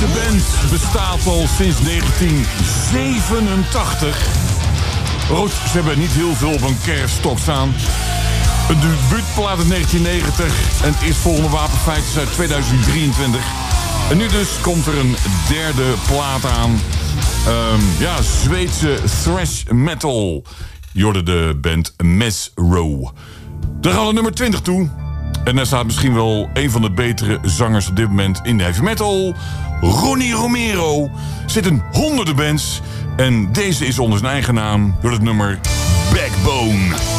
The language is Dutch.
De band bestaat al sinds 1987. Goed, ze hebben niet heel veel op een kerststok staan. Een debuutplaat uit 1990 en het eerstvolgende wapenfeit is uit 2023. En nu dus komt er een derde plaat aan. Zweedse thrash metal. Je hoorde de band Mesro. Dan gaan we naar nummer 20 toe. En daar staat misschien wel een van de betere zangers op dit moment in de heavy metal. Ronnie Romero. Zitten honderden bands. En deze is onder zijn eigen naam door het nummer Backbone.